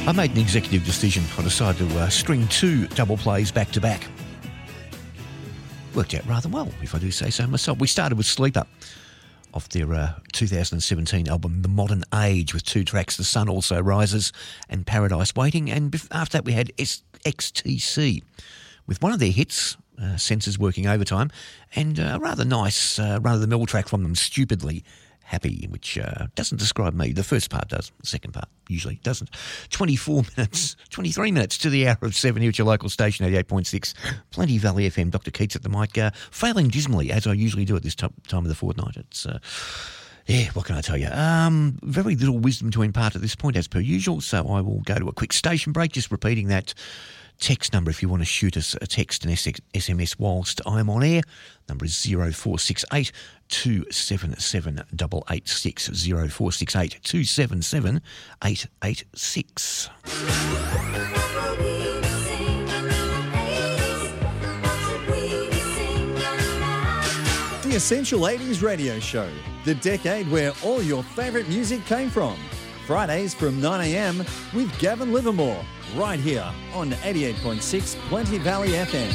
I made an executive decision. I decided to string 2 double plays back to back. Worked out rather well, if I do say so myself. We started with Sleeper off their 2017 album The Modern Age with 2 tracks, The Sun Also Rises and Paradise Waiting. And after that we had XTC with one of their hits, Senses Working Overtime, and a rather nice run-of-the-mill track from them, Stupidly Happy, which doesn't describe me. The first part does. The second part usually doesn't. 23 minutes to the hour of 7 here at your local station, 88.6 Plenty Valley FM. Dr. Keats at the mic, failing dismally, as I usually do at this time of the fortnight. It's, what can I tell you? Very little wisdom to impart at this point, as per usual, so I will go to a quick station break, just repeating that text number if you want to shoot us a text and SMS whilst I'm on air. Number is 0468 277 886. 0468 277 886. The Essential 80s Radio Show, the decade where all your favourite music came from. Fridays from 9am with Gavin Livermore, right here on 88.6 Plenty Valley FM.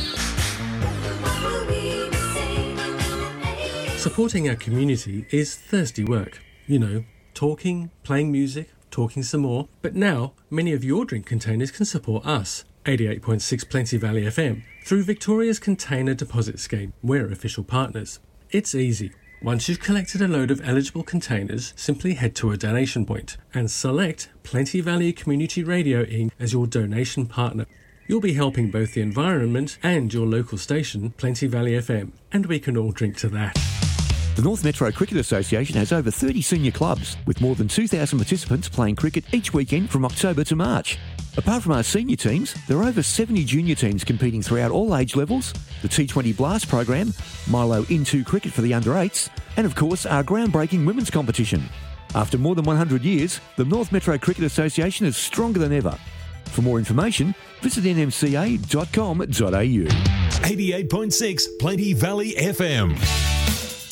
Supporting our community is thirsty work. You know, talking, playing music, talking some more. But now, many of your drink containers can support us, 88.6 Plenty Valley FM, through Victoria's Container Deposit Scheme. We're official partners. It's easy. Once you've collected a load of eligible containers, simply head to a donation point and select Plenty Valley Community Radio Inc. as your donation partner. You'll be helping both the environment and your local station, Plenty Valley FM, and we can all drink to that. The North Metro Cricket Association has over 30 senior clubs, with more than 2,000 participants playing cricket each weekend from October to March. Apart from our senior teams, there are over 70 junior teams competing throughout all age levels, the T20 Blast program, Milo Into Cricket for the under-8s, and of course our groundbreaking women's competition. After more than 100 years, the North Metro Cricket Association is stronger than ever. For more information, visit nmca.com.au. 88.6 Plenty Valley FM.